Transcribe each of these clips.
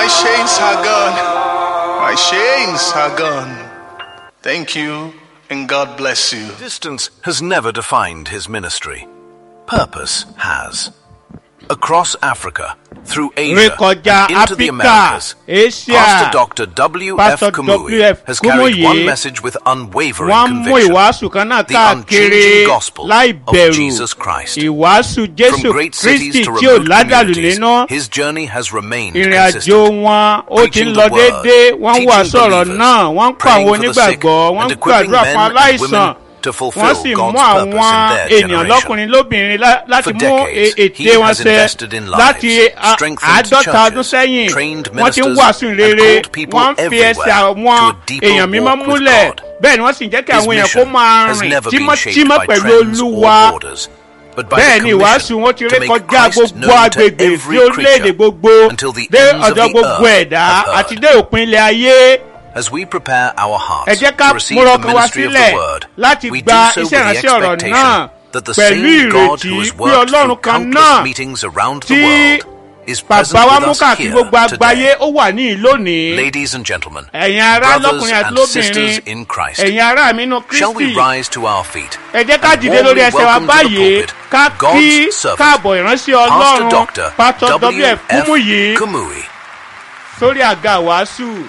chains are gone. My chains are gone. Thank you, and God bless you. Distance has never defined his ministry. Purpose has. Across Africa, through Asia, and into the Americas, Pastor Dr. W.F. Kumuyi has carried one message with unwavering conviction: the unchanging gospel of Jesus Christ. From great cities to remote communities, his journey has remained consistent, preaching the word, teaching believers, praying for the sick, and equipping men and women to fulfill God's purpose in their generation. For decades, he has invested in lives, strengthened churches, trained ministers, and called people everywhere to a deeper walk with God. His mission has never been shaped by trends or borders, but by the commission to make Christ known to every creature until the ends of the earth are heard. As we prepare our hearts to receive the ministry of the Word, we do so with the expectation that the same God who has worked through countless meetings around the world is present with us here today. Ladies and gentlemen, brothers and sisters in Christ, shall we rise to our feet and warmly welcome to the pulpit God's servant, Pastor Dr. W.F. Kumuyi. Sórí àga wàásù.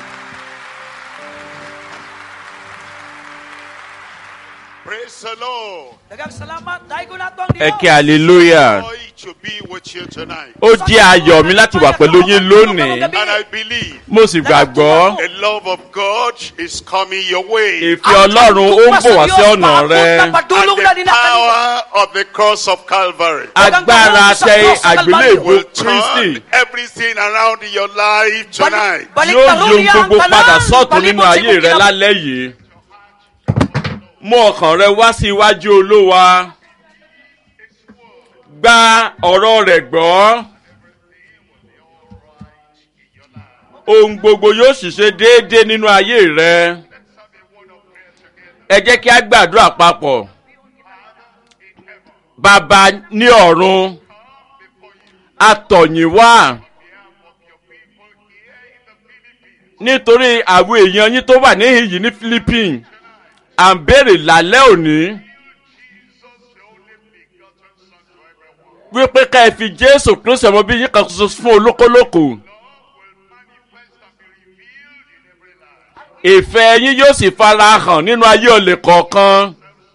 Praise the Lord. Hallelujah. To be with you tonight. Ó jẹ́ ayọ̀ mi láti wà pẹ̀lú yín lónìí. And I believe Mo sì gbàgbọ́. the love of God is coming your way. Ìfẹ́ Ọlọ́run ó ń bọ̀ wá sí ọ̀nà rẹ. And the power of the cross of Calvary Agbára tẹ àgbélébùú will Kristi. turn everything around in your life tonight. Yóò yí ohun gbogbo padà sọ́tún nínú ayé rẹ lálẹ́ yìí. Mú ọkàn rẹ wá sí iwájú Olúwa. Gba ọ̀rọ̀ rẹ̀ gbọ́. Ohun gbogbo yóò sì ṣe déédéé nínú ayé rẹ. Ẹ jẹ́ kí a gbàdúrà papọ̀. Bàbá ní ọ̀run, a tọ̀ yín wá. Nítorí àwọn èèyàn yín tó wà níhìn yìí ní Philippines, à ń béèrè lálẹ́ òní wípé ká ẹ fi Jésù Kristi ọmọ bí yín kan ṣoṣo fún olókólókò. Ìfẹ́ yín yóò sì fara hàn nínú ayé olè kọ̀ọ̀kan.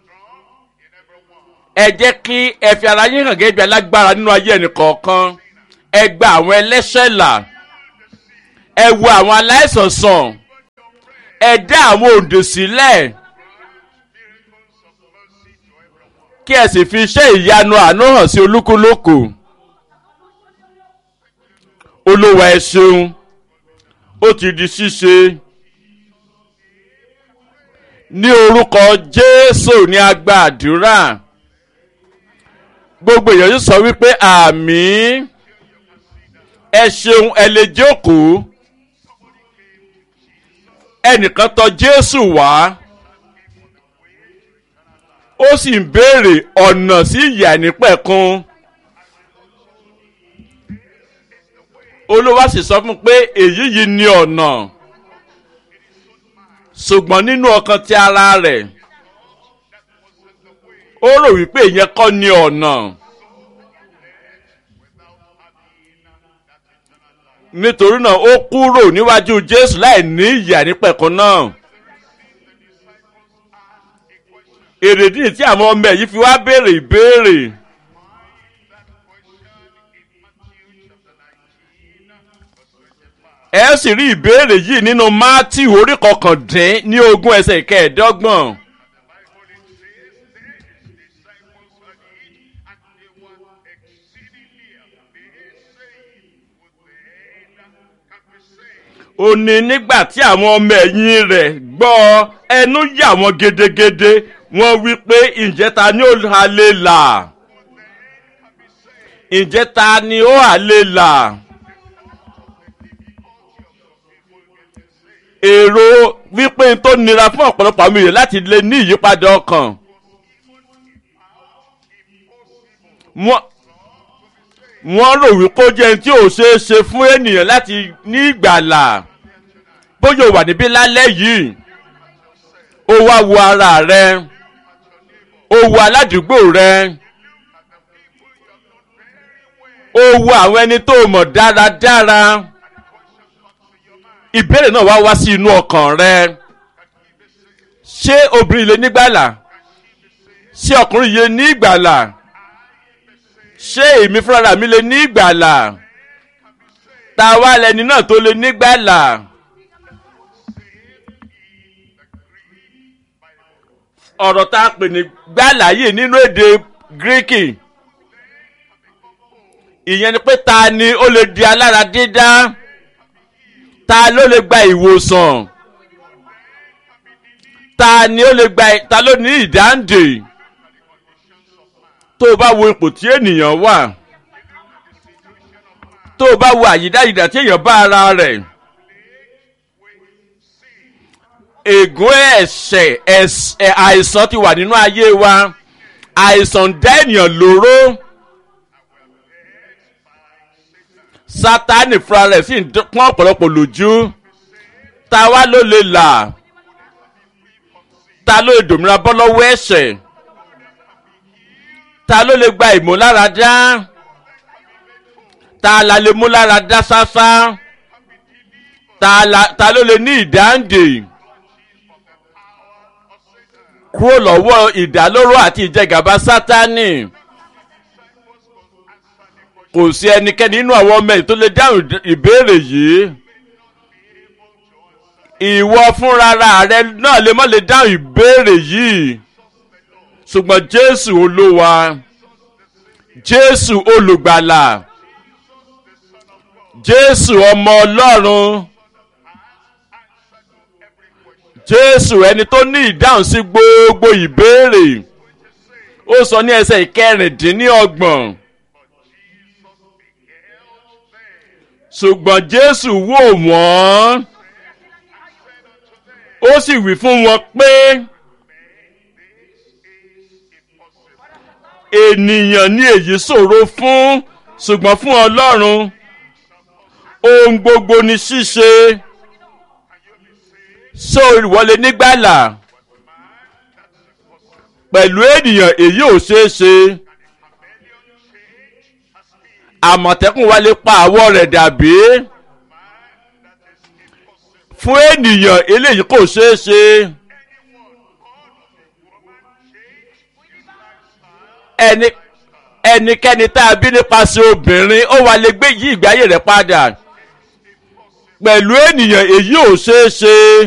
Ẹ jẹ́ kí ẹ fi ara yín hàn gẹ́gẹ́ bí alágbára nínú ayé ẹnì kọ̀ọ̀kan. Ẹ gba àwọn ẹlẹ́ṣẹ̀ là. Ẹ wo àwọn aláìsàn sàn. Ẹ dá àwọn òǹdè sílẹ̀. Kí ẹ sì fi iṣẹ́ ìyanu àánú hàn sí olúkúlùkù. Olúwa ẹ ṣeun, ó ti di ṣíṣe. Ní orúkọ Jésù ni a gba àdúrà. Gbogbo èèyàn yóò sọ wípé àmín. Ẹ ṣeun, ẹ lè jókòó. Ẹnìkan tọ̀ Jésù wá. Ó sì ń béèrè ọ̀nà sí ìyè àìnípẹ̀kun. Olúwa sì sọ fún un pé èyí yìí ni ọ̀nà. Ṣùgbọ́n nínú ọkàn ti ara rẹ̀, ó rò wípé ìyẹn kọ́ ni ọ̀nà. Nítorí náà ó kúrò níwájú Jésù láì ní ìyè àìnípẹ̀kun náà. Èrèdí tí àwọn ọmọ yìí fi wá béèrè ìbéèrè. Ẹ sì rí ìbéèrè yìí nínú Mátíù orí 19 ẹsẹ̀ 15. Ó ní nígbà tí àwọn ọmọ ẹ̀yìn rẹ̀ gbọ́, ẹnu yà wọ́n gedegede. Wọ́n wí pé ǹjẹ́ ta ni ó hà lè là? Ǹjẹ́ ta ni ó hà lè là? Èrò wípé tó nira fún ọ̀pọ̀lọpọ̀ àwọn èèyàn láti lè ní ìyípadà ọkàn. wọ́n rò wípé ó jẹ́ tí ò ṣeé ṣe fún ènìyàn láti ní ìgbàlà. Bóyá o wà níbí lálẹ́ yìí, o wá wo ara rẹ, o wo aládùúgbò rẹ, o wo àwọn ẹni tó mọ̀ dáradára. Ìbéèrè náà wá sí inú ọkàn rẹ. Ṣé obìnrin lè nígbàlà? Ṣé ọkùnrin yìí ní ìgbàlà? Ṣé èmi fúnra mi lè ní ìgbàlà? Ta wá lẹni náà tó lè nígbàlà? Ọ̀rọ̀ tá a pè ní gbàlà yìí nínú èdè Gíríkì, ìyẹn ni pé ta ni ó lè di alára dídá? Ta ló lè gba ìwòsàn? Ta ni ó lè gba, ta ló ní ìdáǹdè? Tó o bá wo ipò tí ènìyàn wà, tó o bá wo àyídáyidà tí èèyàn bá ara rẹ̀, ègún ẹ̀ṣẹ̀ àìsàn ti wà nínú ayé wa. Àìsàn dá ènìyàn lóró. Sátánì fúnra rẹ̀ sì ń pọ́n ọ̀pọ̀lọpọ̀ lójú. Ta wá ló lè là? Ta ló lè dòmìnira bọ́ lọ́wọ́ ẹ̀ṣẹ̀? Ta ló lè gba ìmúláradá? Ta la lè mú láradá sáfá? Ta ló lè ní ìdáǹdè kúrò lọ́wọ́ ìdálóró àti ìjẹgàba Sátánì? Kò sí ẹnikẹ́ni nínú àwọn ọmọ ẹ̀ tó lè dáhùn ìbéèrè yìí. Ìwọ fúnra rẹ náà lè má lè dáhùn ìbéèrè yìí. Ṣùgbọ́n Jésù Olúwa, Jésù olùgbàlà, Jésù ọmọ Ọlọ́run, Jésù ẹni tó ní ìdáhùn sí gbogbo ìbéèrè. Ó sọ ní ẹsẹ̀ ìkẹrìndínlọ́gbọ̀n. Ṣùgbọ́n Jésù wò wọ́n, ó sì wí fún wọn pé ènìyàn ní èyí ṣòro fún, ṣùgbọ́n fún Ọlọ́run ohun gbogbo ni ṣíṣe. Ṣé ìwọ lè nígbàlà? Pẹ̀lú ènìyàn èyí ò ṣeé ṣe. Àmọ̀tẹ́kùn wa lè pa àwọ̀ rẹ̀ dàbí. Fún ènìyàn eléyìí kò ṣeé ṣe. Ẹnikẹ́ni tá a bí nípasẹ̀ obìnrin, ó wá lè gbé yí ìgbé ayé rẹ̀ padà. Pẹ̀lú ènìyàn èyí ò ṣeé ṣe.